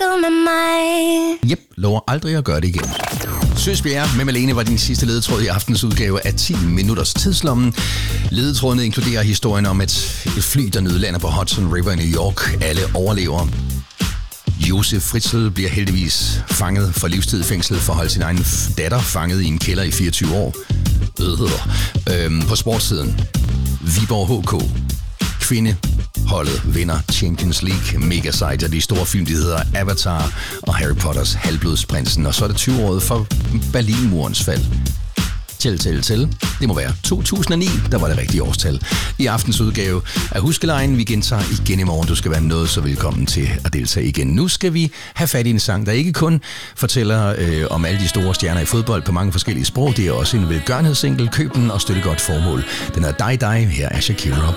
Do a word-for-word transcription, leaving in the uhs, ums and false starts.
snakkede med mig. Jep, lover aldrig at gøre det igen. Søsbjerg med Malene var din sidste ledetråd i aftens udgave af ti minutters tidslommen. Ledetrådene inkluderer historien om et, et fly, der nødlander på Hudson River i New York. Alle overlever. Josef Fritzl bliver heldigvis fanget for livstid i fængsel for at holde sin egen datter fanget i en kælder i fireogtyve år. Øh, øhm, på sportssiden. Viborg H K. Kvindeholdet vinder Champions League. Mega sejt, og de store film, de hedder Avatar og Harry Potters Halvblodsprinsen. Og så er det tyve-året for Berlinmurens fald. Tæl, tæl, tæl. Det må være to tusind og ni, der var det rigtige årstal. I aftens udgave af Huskelejen. Vi gentager igen i morgen. Du skal være noget så velkommen til at deltage igen. Nu skal vi have fat i en sang, der ikke kun fortæller øh, om alle de store stjerner i fodbold på mange forskellige sprog. Det er også en velgørenhedssingle. Køb den og støtte godt formål. Den er dig, dig. Her er Shakira.